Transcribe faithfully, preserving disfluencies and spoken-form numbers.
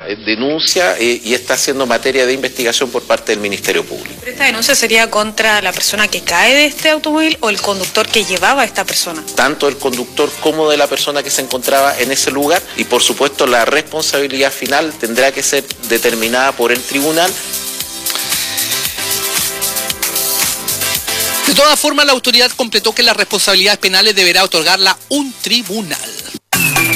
denuncia eh, y está siendo materia de investigación por parte del Ministerio Público. ¿Pero esta denuncia sería contra la persona que cae de este automóvil o el conductor que llevaba a esta persona? Tanto el conductor como de la persona que se encontraba en ese lugar, y por supuesto la responsabilidad final tendrá que ser determinada por el tribunal. De todas formas, la autoridad completó que las responsabilidades penales deberá otorgarla un tribunal.